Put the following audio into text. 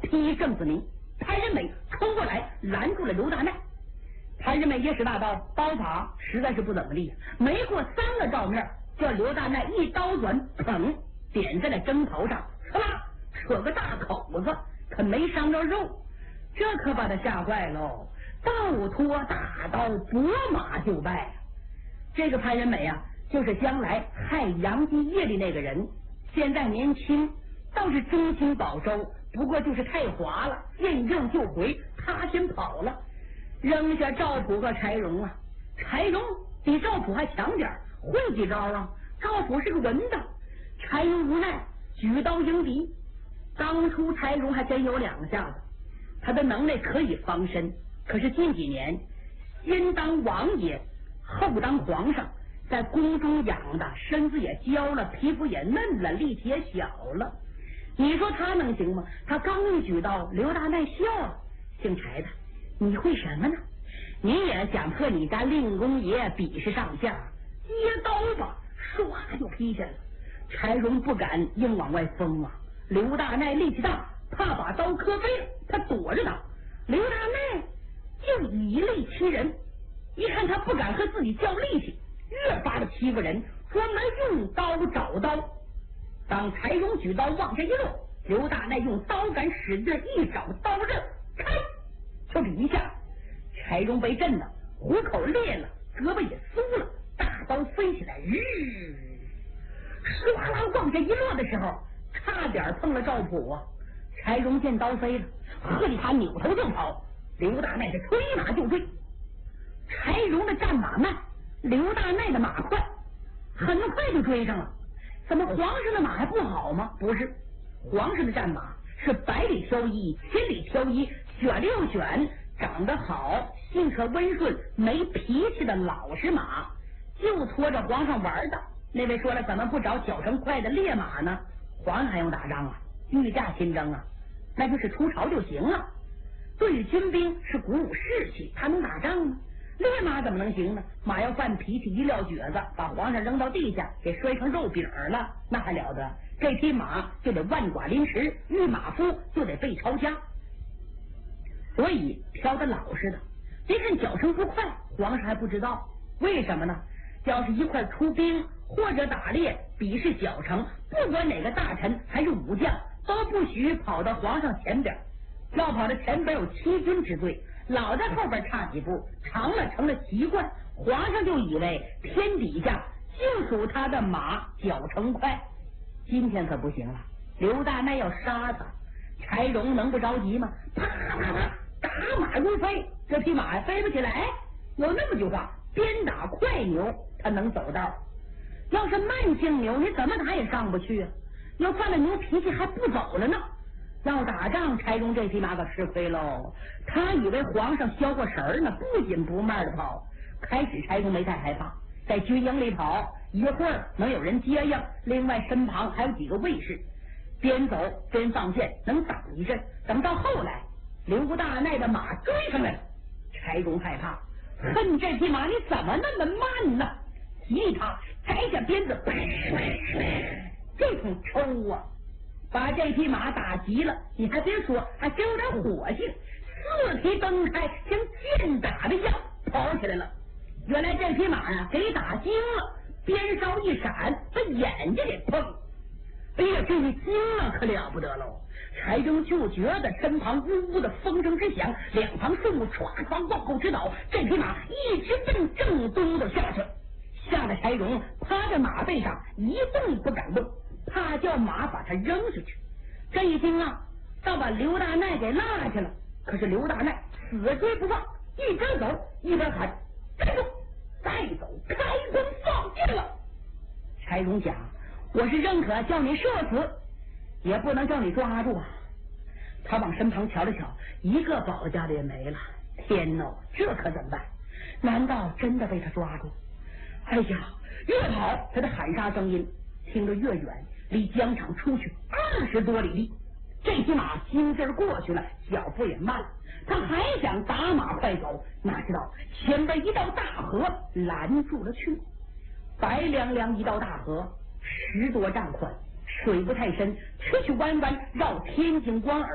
批正子明。潘仁美冲过来拦住了刘大奈。潘仁美也使大刀，刀法实在是不怎么地，没过3个照面，叫刘大奈一刀转，砰，点在了针头上，呲啦，扯个大口子，可没伤着肉，这可把他吓坏喽。倒拖大刀，拨马就败。这个潘仁美啊，就是将来害杨继业的那个人，现在年轻，倒是忠心保州，不过就是太滑了，见正就回，他先跑了，扔下赵普和柴荣啊。柴荣比赵普还强点，会几招啊。赵普是个文的，柴荣无奈举刀迎敌。当初柴荣还真有2下子，他的能耐可以防身，可是近几年先当王爷后当皇上，在宫中养的，身子也娇了，皮肤也嫩了，力气也小了，你说他能行吗？他刚一举刀，刘大奈笑了：“姓柴的，你会什么呢？你也想和你家令公爷比试上下？接刀吧！”唰就劈下来了。柴荣不敢硬往外锋啊，刘大奈力气大，怕把刀磕飞了，他躲着他。刘大奈就以力欺人，一看他不敢和自己较力气，越发的欺负人，专门用刀找刀。当柴荣举刀往下一落，刘大奈用刀杆使劲一找刀刃，开就比一下，柴荣被震的虎口裂了，胳膊也酥了，大刀飞起来，唰啦往下一落的时候，差点碰了赵普啊。柴荣见刀飞了，喝里他扭头就跑，刘大奈是催马就追。柴荣的战马慢，刘大奈的马快，很快就追上了。怎么皇上的马还不好吗？不是，皇上的战马是100里挑一，1000里挑一，选了又选，长得好，性格温顺，没脾气的老实马，就拖着皇上玩的。那位说了，怎么不找脚程快的烈马呢？皇上还用打仗啊？御驾亲征啊？那就是出朝就行了。对于军兵是鼓舞士气，他能打仗吗？烈马怎么能行呢？马要犯脾气，一撂蹶子，把皇上扔到地下，给摔成肉饼了，那还了得？这匹马就得万剐凌迟，御马夫就得被抄家。所以挑的老实的，别看脚程不快，皇上还不知道。为什么呢？要是一块出兵或者打猎，比试脚程，不管哪个大臣还是武将，都不许跑到皇上前边，要跑到前边有欺君之罪，老在后边差几步，长了成了习惯，皇上就以为天底下就属他的马脚程快。今天可不行了，刘大奈要杀他，柴荣能不着急吗？啪啪啪，打马如飞，这匹马飞不起来。有那么句话，鞭打快牛他能走道，要是慢性牛你怎么打也上不去啊。要犯了牛脾气还不走了呢。要打仗，柴荣这匹马可吃亏喽。他以为皇上消过神呢，不紧不慢的跑。开始柴荣没太害怕，在军营里跑，一会儿能有人接应，另外身旁还有几个卫士，边走边放箭，能挡一阵。等到后来，刘大奈的马追上来了，柴荣害怕，恨这匹马你怎么那么慢呢？急他摘下鞭子，这通抽啊，把这匹马打急了。你还别说，还真有点火性，4蹄蹬开，像箭打的一样跑起来了。原来这匹马呀给打惊了，鞭梢一闪，把眼睛给碰。哎呀，这一惊了可了不得喽！柴荣就觉得身旁呜呜的风声之响，两旁树木唰唰往后直倒，这匹马一直奔正东的下去，吓得柴荣趴在马背上一动不敢动，怕叫马把他扔出去。这一惊啊，倒把刘大奈给落下了。可是刘大奈死追不放，一边走一边喊：“站住！再走，开弓放箭了！”柴荣想，我是认可叫你射死，也不能叫你抓住啊。他往身旁瞧了瞧，一个保家的也没了。天哪，这可怎么办？难道真的被他抓住？哎呀，越跑他的喊杀声音听得越远，离疆场出去20多里地。这匹马心劲儿过去了，脚步也慢了。他还想打马快走，哪知道前边一道大河拦住了去。白凉凉一道大河，10多丈宽，水不太深，曲曲弯弯绕天津关而